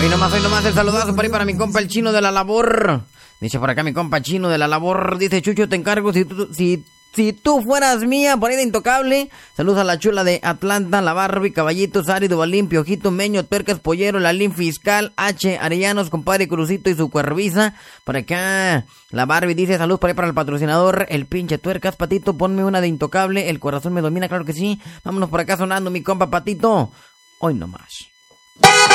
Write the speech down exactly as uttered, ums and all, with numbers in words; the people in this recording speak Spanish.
Hoy nomás, hoy nomás el saludazo para, para mi compa el Chino de la Labor. Dice por acá mi compa Chino de la Labor. Dice, Chucho, te encargo si tú, si, si tú fueras mía, por ahí de Intocable. Saludos a la chula de Atlanta, la Barbie, Caballito, Sari, Duvalín, Piojito, Meño, Tuercas, Pollero, Lalín, Fiscal, H, Arellanos, compadre Crucito y su cuerviza. Por acá la Barbie dice, saludos por ahí para el patrocinador, el pinche Tuercas. Patito, ponme una de Intocable, el corazón me domina, claro que sí. Vámonos por acá sonando mi compa Patito. Hoy nomás.